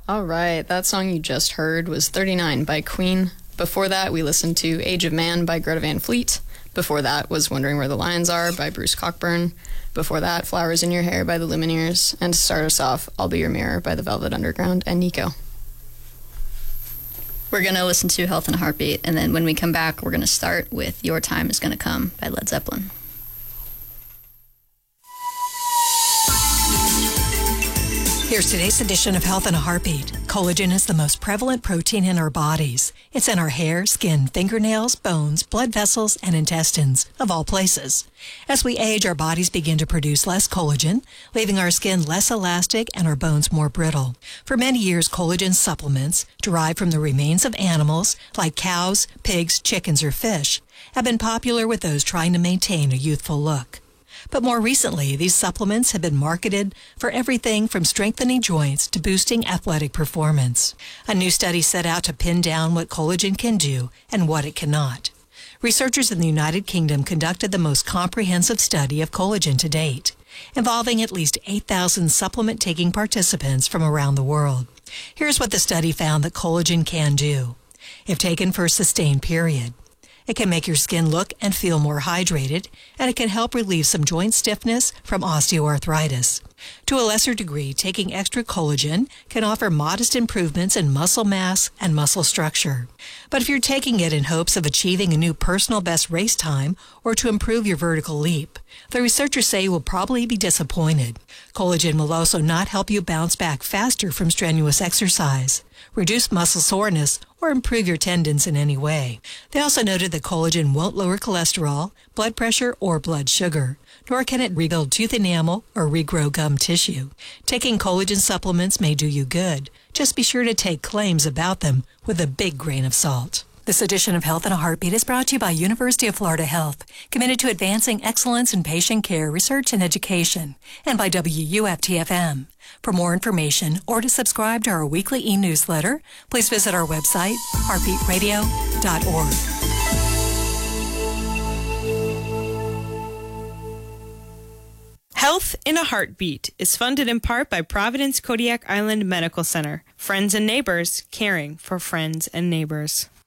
All right, that song you just heard was 39 by Queen. Before that, we listened to Age of Man by Greta Van Fleet. Before that was Wondering Where the Lions Are by Bruce Cockburn. Before that, Flowers in Your Hair by the Lumineers. And to start us off, I'll Be Your Mirror by the Velvet Underground and Nico. We're going to listen to Health in a Heartbeat, and then when we come back, we're going to start with Your Time Is Gonna Come by Led Zeppelin. Here's today's edition of Health in a Heartbeat. Collagen is the most prevalent protein in our bodies. It's in our hair, skin, fingernails, bones, blood vessels, and intestines, of all places. As we age, our bodies begin to produce less collagen, leaving our skin less elastic and our bones more brittle. For many years, collagen supplements, derived from the remains of animals like cows, pigs, chickens, or fish, have been popular with those trying to maintain a youthful look. But more recently, these supplements have been marketed for everything from strengthening joints to boosting athletic performance. A new study set out to pin down what collagen can do and what it cannot. Researchers in the United Kingdom conducted the most comprehensive study of collagen to date, involving at least 8,000 supplement-taking participants from around the world. Here's what the study found that collagen can do. If taken for a sustained period, it can make your skin look and feel more hydrated, and it can help relieve some joint stiffness from osteoarthritis. To a lesser degree, taking extra collagen can offer modest improvements in muscle mass and muscle structure. But if you're taking it in hopes of achieving a new personal best race time or to improve your vertical leap, the researchers say you will probably be disappointed. Collagen will also not help you bounce back faster from strenuous exercise, reduce muscle soreness, or improve your tendons in any way. They also noted that collagen won't lower cholesterol, blood pressure, or blood sugar, nor can it rebuild tooth enamel or regrow gum tissue. Taking collagen supplements may do you good. Just be sure to take claims about them with a big grain of salt. This edition of Health in a Heartbeat is brought to you by University of Florida Health, committed to advancing excellence in patient care, research, and education, and by WUFT-FM. For more information or to subscribe to our weekly e-newsletter, please visit our website, heartbeatradio.org. Health in a Heartbeat is funded in part by Providence Kodiak Island Medical Center. Friends and neighbors caring for friends and neighbors.